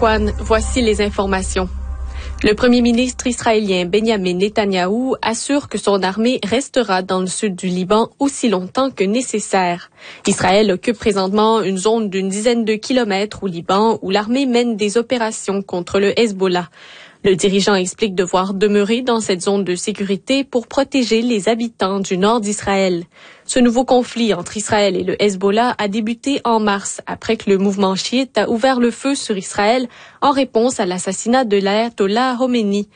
Kwan, voici les informations. Le premier ministre israélien Benjamin Netanyahou assure que son armée restera dans le sud du Liban aussi longtemps que nécessaire. Israël occupe présentement une zone d'une dizaine de kilomètres au Liban où l'armée mène des opérations contre le Hezbollah. Le dirigeant explique devoir demeurer dans cette zone de sécurité pour protéger les habitants du nord d'Israël. Ce nouveau conflit entre Israël et le Hezbollah a débuté en mars après que le mouvement chiite a ouvert le feu sur Israël en réponse à l'assassinat de l'ayatollah Khomeini.